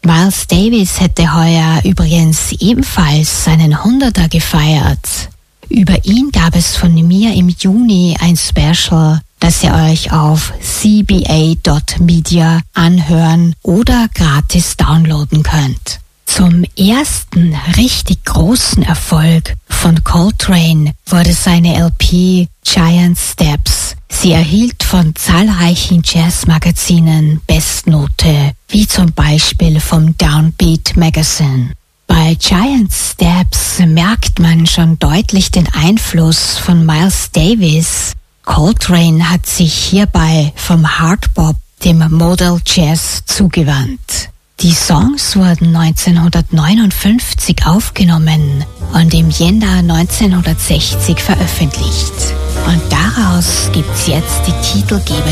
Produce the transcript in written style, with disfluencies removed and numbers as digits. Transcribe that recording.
Miles Davis hätte heuer übrigens ebenfalls seinen 100er gefeiert. Über ihn gab es von mir im Juni ein Special, das ihr euch auf cba.media anhören oder gratis downloaden könnt. Zum ersten richtig großen Erfolg von Coltrane wurde seine LP Giant Steps. Sie erhielt von zahlreichen Jazzmagazinen Bestnote, wie zum Beispiel vom Downbeat Magazine. Bei Giant Steps merkt man schon deutlich den Einfluss von Miles Davis. Coltrane hat sich hierbei vom Hardbop, dem Modal Jazz, zugewandt. Die Songs wurden 1959 aufgenommen und im Jänner 1960 veröffentlicht. Und daraus gibt's jetzt die titelgebende